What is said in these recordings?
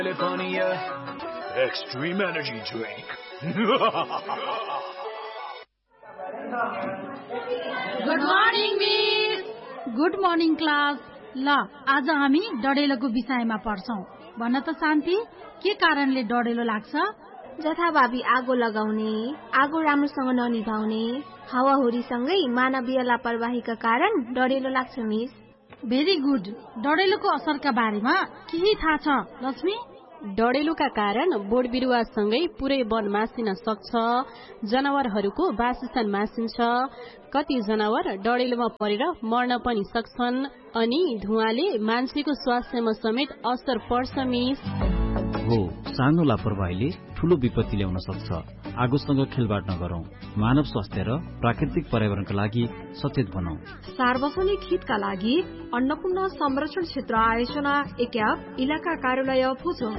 Extreme energy drink. Good morning, miss. Good morning, class. ल आज हामी डडेलोको विषयमा पढ्छौं। भन त शान्ति, के कारणले डडेलो लाग्छ? जथाभावी आगो लगाउने, आगो राम्रोसँग ननिभाउने, हावाहुरीसँगै मानवीय लापरवाहीका कारण डडेलो लाग्छ मिस। Very good. डडेलोको असरका बारेमा केही थाहा छ लक्ष्मी? डडेलुका कारण बोट बिरुवासँगै पुरै वन मासिन सक्छ, जनावरहरूको वासस्थान मासिन्छ, कति जनावर डडेलुमा परेर मर्न पनि सक्छन्, अनि धुवाले मान्छेको स्वास्थ्यमा समेत असर पर्छ मिस। हो, सानो लापरवाहीले ठूलो विपत्ति ल्याउन सक्छ। आगोसँग खेलवाड नगरौं, मानव स्वास्थ्य र प्राकृतिक पर्यावरणका लागि सचेत बनौं। सार्वजनिक हितका लागि अन्नपूर्ण संरक्षण क्षेत्र आयोजना एक्याप इलाका कार्यालय भुजोङ।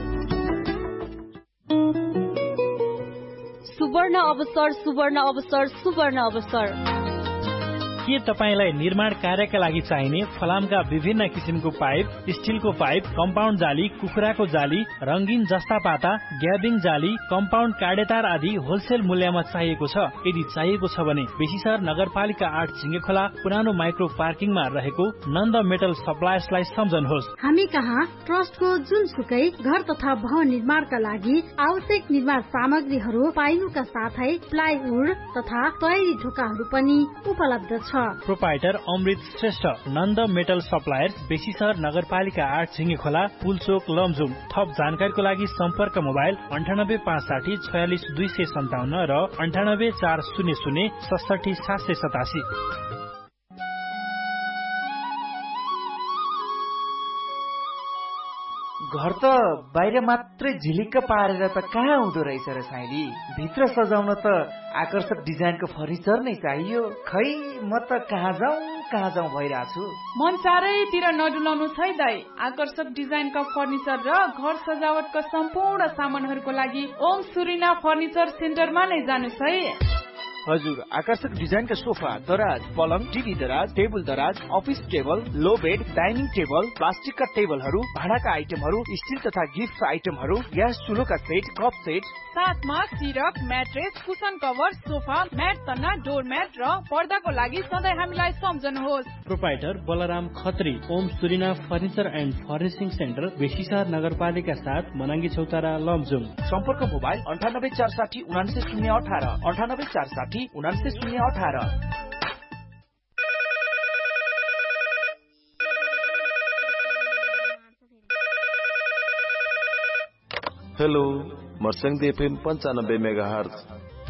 सुवर्ण अवसर, सुवर्ण अवसर, सुवर्ण अवसर। के तपाईलाई निर्माण कार्यका लागि चाहिने फलामका विभिन्न किसिमको पाइप, स्टिलको पाइप, कम्पाउन्ड जाली, कुखुराको जाली, रंगीन जस्ता पाता, ग्याबिङ जाली, कम्पाउन्ड काडेतार आदि होलसेल मूल्यमा चाहिएको छ? यदि चाहिएको छ भने बेसीसर नगरपालिका 8 झिंगेखोला पुरानो माइक्रो पार्किङमा रहेको नन्द मेटल सप्लायर्सलाई सम्झनुहोस्। हामी कहाँ ट्रस्टको जुनसुकै घर तथा भवन निर्माणका लागि आवश्यक निर्माण सामग्रीहरू पाइनुका साथै प्लाइवुड तथा तयारी ढोकाहरू पनि उपलब्ध छ। प्रोपाइटर अमृत श्रेष्ठ, नन्द मेटल सप्लायर्स, बेसीसर नगरपालिका 8 झिंगेखोला, पुलचोक, लमजुङ। थप जानकारीको लागि सम्पर्क मोबाइल 9856 46 257 र 9840 67 787। घर त बाहिर मात्रै झिलिक्क पारेर त कहाँ हुँदो रहेछ र साइली। भित्र सजाउन त आकर्षक डिजाइनको फर्निचर नै चाहियो। खै म त कहाँ जाउँ भइरहेछु। मन चारैतिर नडुलाउनु छै दाइ। आकर्षक डिजाइनका फर्निचर र घर सजावटका सम्पूर्ण सामानहरूको लागि ओम सुरिना फर्निचर सेन्टरमा नै जानुस् है। हजुर, आकर्षक डिजाइनका सोफा, दराज, पलङ, टिभी दराज, टेबल दराज, अफिस टेबल, लो बेड, डाइनिङ टेबल, प्लास्टिकका टेबलहरू, भाँडाका आइटमहरू, स्टिल तथा गिफ्ट आइटमहरू, ग्यास चुलोका सेट, कप सेट, साथमा सिरक, mattress, cushion cover, sofa, mat तन्ना, डोर म्याट र पर्दाको लागि सधैँ हामीलाई सम्झनुहोस्। Proprietor Balram Khatri, Om सुरिना furniture and furnishing centre, बेसीसर नगरपालिका 7 मनाङ्गी चौतारा, लमजुङ। सम्पर्क mobile 9840 19 018 9840 19 018। Hello, Marsyangdi FM 95 megahertz